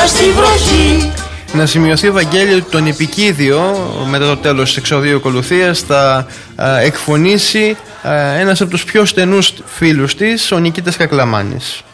στη βροχή. Να σημειωθεί, Ευαγγέλιο, ότι τον Επικίδιο μετά το τέλος της εξοδίου ακολουθίας θα εκφωνήσει ένας από τους πιο στενούς φίλους της, ο Νικήτας Κακλαμάνης.